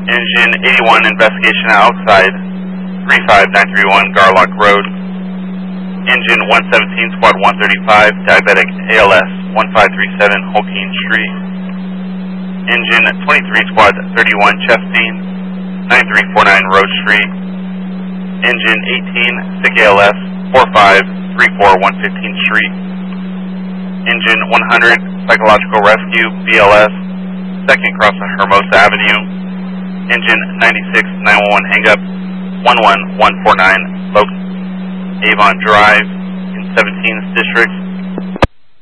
Engine 81, investigation outside 35931 Garlock Road. Engine 117, Squad 135, diabetic ALS 1537 Holkeen Street. Engine 23, Squad 31, chest pain 9349 Road Street. Engine 18, sick ALS 4534 115 Street. Engine 100, psychological rescue BLS, second cross on Hermosa Avenue. Engine 96, 911 hang-up 11149 Avon Drive in 17th District.